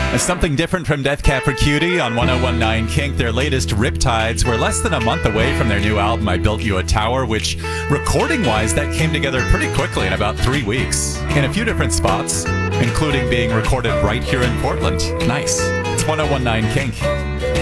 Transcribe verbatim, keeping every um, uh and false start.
Something different from Death Cab for Cutie on one oh one nine Kink. Their latest Riptides were less than a month away from their new album, I Built You a Tower, which, recording-wise, that came together pretty quickly in about three weeks. In a few different spots, including being recorded right here in Portland. Nice. It's one oh one nine Kink.